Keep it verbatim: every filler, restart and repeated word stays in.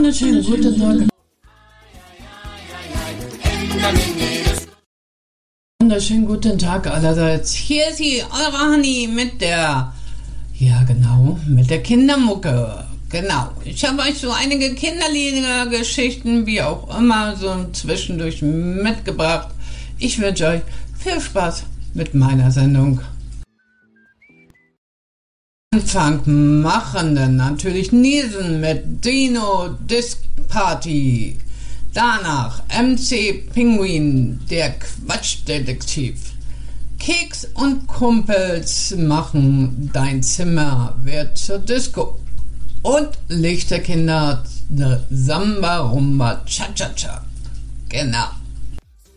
wunderschönen guten Tag. Wunderschönen guten Tag allerseits. Hier ist sie, eure Honey mit der, ja genau, mit der Kindermucke. Genau, ich habe euch so einige Kinderlieder, Geschichten, wie auch immer, so zwischendurch mitgebracht. Ich wünsche euch viel Spaß mit meiner Sendung. Anfang machen dann natürlich Niesen mit Dino Disc Party. Danach M C Pinguin, der Quatschdetektiv. Keks und Kumpels machen Dein Zimmer wird zur Disco. Und Lichterkinder, Samba Rumba Cha Cha Cha. Genau.